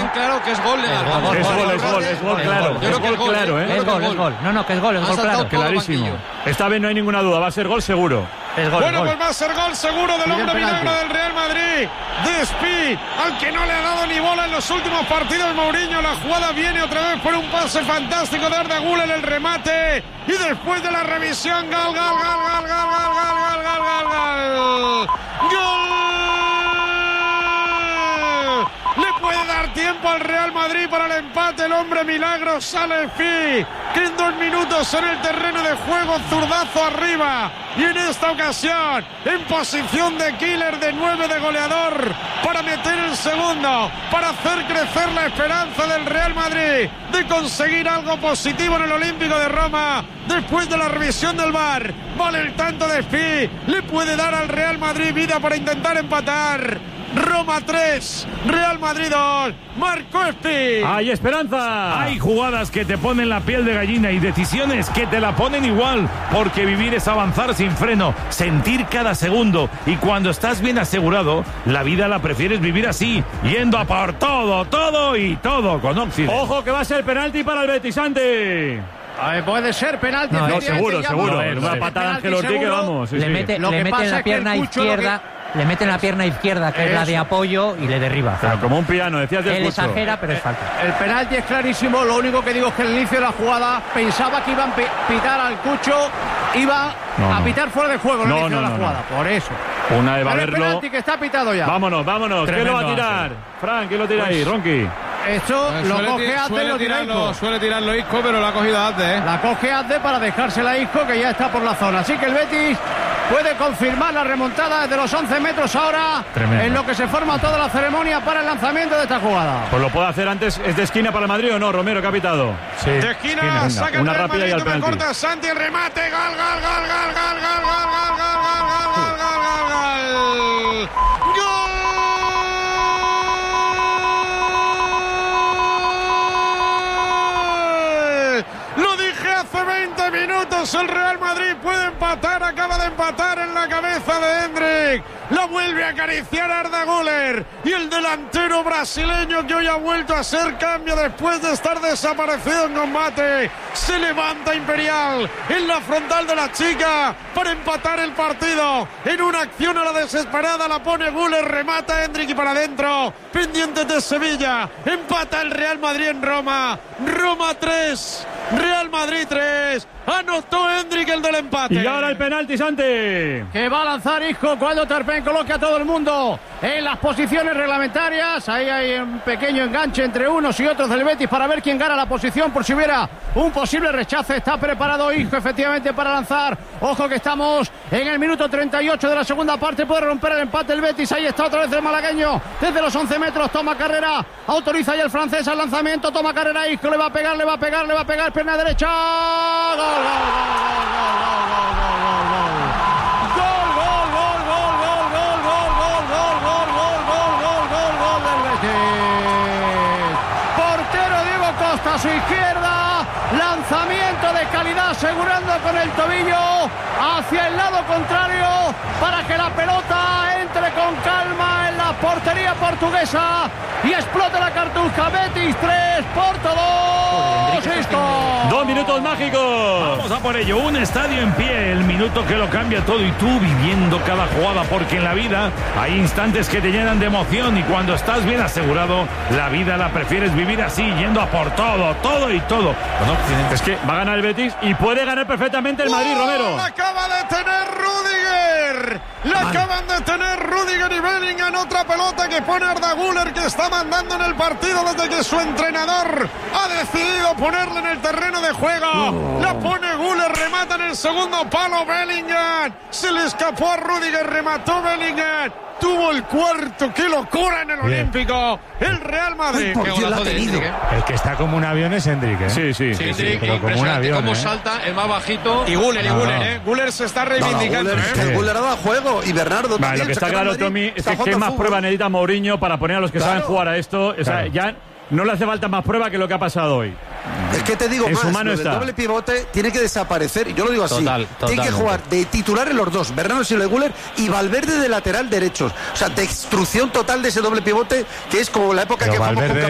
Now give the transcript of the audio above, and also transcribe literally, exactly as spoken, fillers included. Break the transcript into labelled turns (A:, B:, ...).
A: claro que es gol legal.
B: Es gol, es gol, es gol, es gol, claro.
A: Yo creo que es gol,
B: claro, ¿eh?
C: Es gol, es gol. No, no, que es gol, es gol, claro.
B: Clarísimo. Esta vez no hay ninguna duda, va a ser gol seguro.
C: Es gol,
D: bueno,
C: gol.
D: pues va a ser gol seguro del hombre milagro del Real Madrid. Despí, al que no le ha dado ni bola en los últimos partidos Mourinho. La jugada viene otra vez por un pase fantástico de Arda Güler, el remate. Y después de la revisión, gol, gol, gol, gol, gol, gol, gol, gol, gol, gol. ¡Gol! Le puede dar tiempo al Real Madrid para el empate. El hombre milagro sale Fi, que en dos minutos en el terreno de juego, zurdazo arriba. Y en esta ocasión, en posición de killer, de nueve, de goleador, para meter el segundo, para hacer crecer la esperanza del Real Madrid de conseguir algo positivo en el Olímpico de Roma. Después de la revisión del V A R, vale el tanto de Fi, le puede dar al Real Madrid vida para intentar empatar. Roma tres, Real Madrid dos, Marco Espi.
B: ¡Hay esperanza!
E: Hay jugadas que te ponen la piel de gallina y decisiones que te la ponen igual, porque vivir es avanzar sin freno, sentir cada segundo, y cuando estás bien asegurado, la vida la prefieres vivir así, yendo a por todo, todo y todo con Occidente.
B: ¡Ojo que va a ser penalti para el Betisante!
F: A ver, puede ser penalti.
B: No, no seguro, seguro.
F: No,
B: una
F: sí.
B: patada de Ángel Ortiz que vamos. Sí,
C: le
B: sí.
C: mete,
F: Lo
C: le
F: que
C: mete
F: pasa
C: en la
F: es que
C: pierna
F: el Cucho
C: izquierda,
F: que...
C: le mete en la pierna izquierda, que es la de apoyo, y le derriba.
B: Pero como un piano, decías del
C: Él
B: Cucho.
C: exagera, pero es falta.
F: El penalti es clarísimo. Lo único que digo es que al inicio de la jugada pensaba que iban a pitar al Cucho, iba
B: no,
F: a
B: no.
F: pitar fuera de juego en
B: No,
F: el inicio
B: no,
F: de la
B: no,
F: jugada.
B: no.
F: Por eso.
B: Una de
F: Pero el
B: valerlo.
F: penalti que está pitado ya.
B: Vámonos, vámonos.
E: Tremendo,
B: ¿Quién lo va a tirar? Fran, ¿quién lo tira ahí? Ronqui.
F: Esto
D: Eh,
F: lo
D: suele
F: coge
D: ti-
F: Azde y
D: suele
F: lo tira
D: tirarlo,
F: Isco.
D: suele tirarlo Isco, pero lo ha cogido Azde, ¿eh?
F: La coge Azde para dejársela a Isco, que ya está por la zona. Así que el Betis puede confirmar la remontada desde los once metros ahora.
B: Tremendo.
F: En lo que se forma toda la ceremonia para el lanzamiento de esta jugada.
B: Pues lo puede hacer antes. ¿Es de esquina para el Madrid o no? Romero, que ha pitado. Sí.
D: De esquina,
B: Venga,
D: saca el
B: una
D: Real
B: rápida y
D: Madrid,
B: al
D: toma
B: penalti.
D: corta Santi, el remate, gol, gol, gol, gol, gol, gol, gol, gol, gol, gol, gol, gol, gol, gol, gol. Lo dije hace veinte minutos, el Real Madrid puede empatar, acaba de empatar en la cabeza de Hendrik. La vuelve a acariciar Arda Güler, y el delantero brasileño, que hoy ha vuelto a ser cambio después de estar desaparecido en combate, se levanta Imperial en la frontal de la chica para empatar el partido. En una acción a la desesperada la pone Güler, remata Hendrik y para adentro, pendientes de Sevilla. Empata el Real Madrid en Roma. Roma tres, Real Madrid tres. Anotó Hendrik el del empate.
B: Y ahora el penalti, Santi.
F: Que va a lanzar Isco cuando Terpen coloque a todo el mundo en las posiciones reglamentarias. Ahí hay un pequeño enganche entre unos y otros del Betis para ver quién gana la posición por si hubiera un posible rechace. Está preparado Isco efectivamente para lanzar. Ojo que estamos en el minuto treinta y ocho de la segunda parte. Puede romper el empate el Betis. Ahí está otra vez el malagueño desde los once metros. Toma carrera. Autoriza ya el francés al lanzamiento. Toma carrera Isco. Le va a pegar, le va a pegar, le va a pegar. Pierna derecha. ¡Gol! A su izquierda, lanzamiento de calidad asegurando con el tobillo hacia el lado contrario para que la pelota entre con calma en la portería portuguesa y explote la cartuja. Betis tres, Porto dos. Esto.
B: Dos minutos mágicos.
E: Vamos a por ello, un estadio en pie, el minuto que lo cambia todo, y tú viviendo cada jugada, porque en la vida hay instantes que te llenan de emoción, y cuando estás bien asegurado, la vida la prefieres vivir así, yendo a por todo, todo y todo.
B: Bueno, es que va a ganar el Betis y puede ganar perfectamente el Madrid,
D: ¡Oh!
B: Romero.
D: La acaba de tener Rüdiger. La
B: Vale.
D: acaban de tener Rüdiger y Bellingham. Otra pelota que pone Arda Güler, que está mandando en el partido desde que su entrenador ha decidido ponerle en el terreno de juego. Oh. La pone Güler, remata en el segundo palo Bellingham. Se le escapó a Rüdiger, remató Bellingham. Tuvo el cuarto, qué locura en el
G: Bien.
D: Olímpico. El Real Madrid.
G: Qué golazo de Hendrik, ¿eh? El que está como un avión es Hendrik, ¿eh?
B: Sí, sí.
G: Sí,
B: sí,
G: sí,
B: sí.
G: pero como un avión,
A: cómo
G: ¿eh?
A: salta, el más bajito.
D: Y Güler, y
G: No,
D: Güler,
G: no.
D: ¿eh? Güler se está
H: No, no,
D: reivindicando,
H: Güler, es que
D: ¿eh?
H: el Güler ha dado juego y Bernardo
B: Vale,
H: también.
B: lo que está
H: se
B: claro,
H: acaba
B: Tommy,
H: Madrid,
B: es
H: está
B: que qué
H: jugando
B: más
H: al fútbol.
B: prueba necesita Mourinho para poner a los que
H: Claro.
B: saben jugar a esto. O sea,
G: Claro.
B: ya no le hace falta más prueba que lo que ha pasado hoy.
H: Es que te digo
B: En
H: más,
B: su mano
H: lo del
B: está.
H: doble pivote tiene que desaparecer, y yo lo digo así.
A: Total,
H: tiene que
A: totalmente.
H: jugar de titular en los dos, Bernardo Silva y Güler, y Valverde de lateral derechos. O sea, destrucción total de ese doble pivote, que es como la época
G: Pero
H: que jugamos con
G: Valverde-